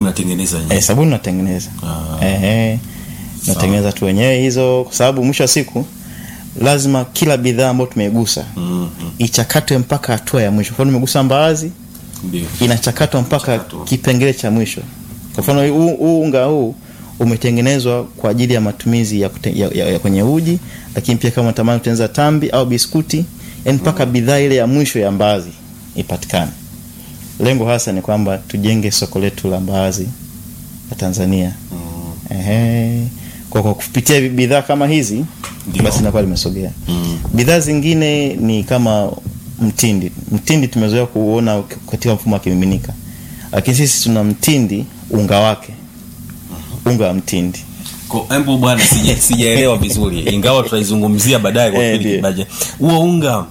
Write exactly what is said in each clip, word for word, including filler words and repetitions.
mnatengeneza nyinyi? Eh, sabuni natengeneza. Ah. Eh eh. Natengeneza tu wenyewe hizo kwa sababu mwisho wa siku lazima kila bidhaa ambayo tumeigusa mm-hmm. ichakatwe mpaka hatua ya mwisho. Kwa mfano nimegusa mbaazi, ndio inachakatwa mpaka Chakato. kipengele cha mwisho. Kwa mfano huu unga huu umetengenezwa kwa ajili ya matumizi ya, kute, ya, ya, ya kwenye uji, lakini pia kama tamani kutengeneza tambi au biskuti, yani mpaka mm. bidhaa ile ya mwisho ya mbaazi ipatikane. Lengo hasa ni kwamba tujenge soko letu la mbaazi la Tanzania. Mm. Ehe. Kwa kwa kupitia bidhaa kama hizi Dio. basi inakuwa limesogea. Mm. Bidhaa zingine ni kama mtindi. Mtindi tumezoea kuona katika mfumo wa kimiminika. Lakini sisi tuna mtindi unga wake. Unga wa mtindi. Kwa embo bwana sija sijaelewa vizuri. Ingawa tutaizungumzia baadaye kwa kipindi kibaje. Huo unga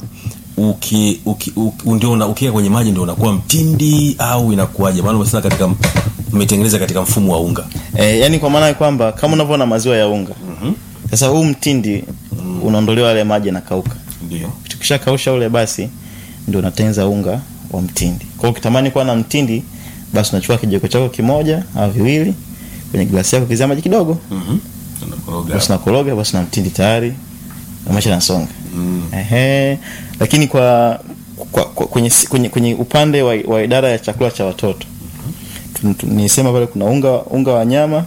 uki uki, uki ndio una ukiweka kwenye maji ndio unakuwa mtindi au inakuwaje? Maana umesema katika umetengeneza katika mfumo wa unga. Eh, yani kwa maana kwamba kama unavyoona maziwa ya unga. Mhm. Sasa huu mtindi mm. unaondolewa yale maji na kauka. Ndio. Tukishakausha ule basi ndio unatengeneza unga wa mtindi. Kwa hiyo ukitamani kuwa na mtindi basi unachukua kijiko chako kimoja au viwili kwenye glasi yako kizama maji kidogo. Mhm. Unakoroga. Basi unakoroga basi na mtindi tayari. Na maisha yanasonga. Mm. Ehe. Lakini kwa, kwa, kwa kwenye, kwenye kwenye upande wa, wa idara ya chakula cha watoto. Mm-hmm. Nisema pale kuna unga unga wa nyama.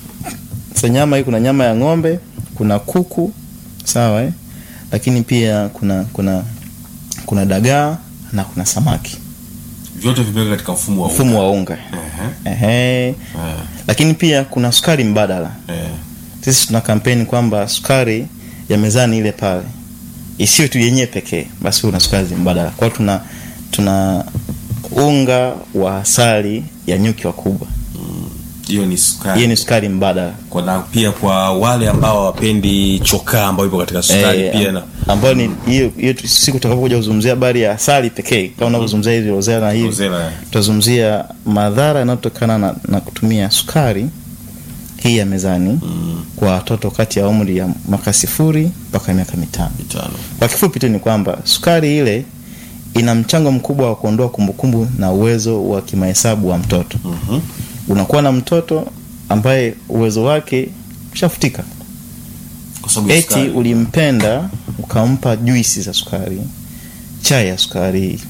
Sasa nyama hii kuna nyama ya ng'ombe, kuna kuku, sawa eh? Lakini pia kuna kuna kuna dagaa na kuna samaki. Vyote vimewekwa katika mfumo wa unga. Mfumo wa unga. Ehe. Ehe. Lakini pia kuna sukari mbadala. Eh. Sisi tuna kampeni kwamba sukari ya mezani ile pale isiwe tu yenyewe pekee, basi una sukari mbadala. Kwa tuna tuna unga wa asali ya nyuki wakubwa. Hiyo mm. ni sukari. Hiyo ni sukari mbadala. Kuna pia kwa wale ambao hawapendi chokaa ambao ipo katika sukari e, pia na ambao ni hiyo hiyo siku tutakapokuja kuzungumzia habari ya asali pekee. Kama unavyozungumzia hizo rozela na hiyo. Tutazungumzia madhara yanayotokana na, na kutumia sukari hii ya mezani mm. kwa watoto kati ya umri ya mwaka sifuri mpaka miaka mitano. Mitano. Kwa kifupi tu ni kwamba sukari ile ina mchango mkubwa wa kuondoa kumbukumbu na uwezo wa kimahesabu wa mtoto. Mhm. Unakuwa na mtoto ambaye uwezo wake ushafutika. Kwa sababu eti ulimpenda ukampa juisi za sukari, chai ya sukari,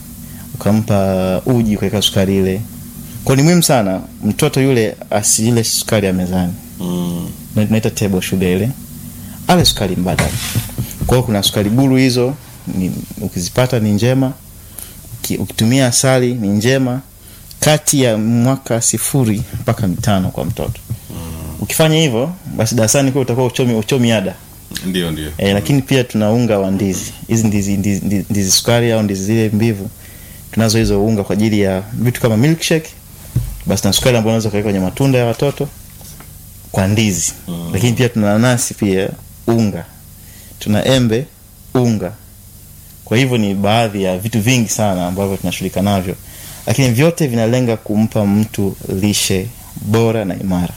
ukampa uji kwa sukari ile. Kwa ni muhimu sana mtoto yule asile sukari ya mezani. Mm. Naita table sugar ile. Ale sukari mbadala. Kwa hiyo kuna sukari buru hizo ni, ukizipata ni njema. Ukitumia asali ni njema kati ya mwaka sifuri mpaka mitano kwa mtoto. Mm. Ukifanya hivyo basi darasani kwa utakuwa uchomi uchomi ada. Ndio ndio. Eh, lakini pia tuna unga wa ndizi. Hizi ndizi ndizi, ndizi, ndizi sukari au ndizi zile mbivu. Tunazo hizo unga kwa ajili ya vitu kama milkshake. Basi na sukari ambayo unaweza kuweka kwenye matunda ya watoto kwa ndizi. Mm. Lakini pia tuna nanasi pia unga. Tuna embe unga. Kwa hivyo ni baadhi ya vitu vingi sana ambavyo tunashughulika navyo. Lakini vyote vinalenga kumpa mtu lishe bora na imara.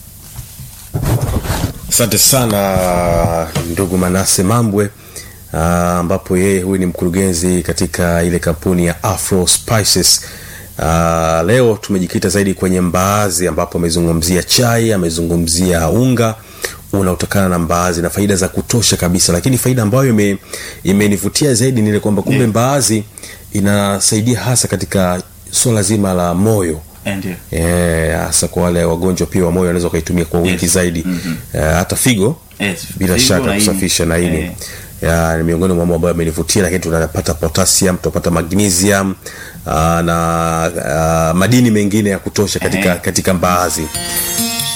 Asante sana ndugu Manase Mambwe, ambapo yeye huyu ni mkurugenzi katika ile kampuni ya Afro Spices. Uh, leo tumejikita zaidi kwenye mbaazi, ambapo amezungumzia chai, amezungumzia unga unaotokana na mbaazi na faida za kutosha kabisa. Lakini faida ambayo ime imenivutia zaidi ni ile kwamba kumbe yeah. mbaazi inasaidia hasa katika swala zima la moyo. Ndio. Eh, hasa kwa wale wagonjwa pia wa moyo wanaweza kuitumia kwa wingi yes. zaidi. Mm-hmm. Uh, hata figo yes. bila figo shaka kusafisha na ini. Eh. Ya ni miongoni mwa mambo ambayo yamenivutia. Lakini tunapata potassium, tunapata magnesium uh, na uh, madini mengine ya kutosha katika katika mbaazi.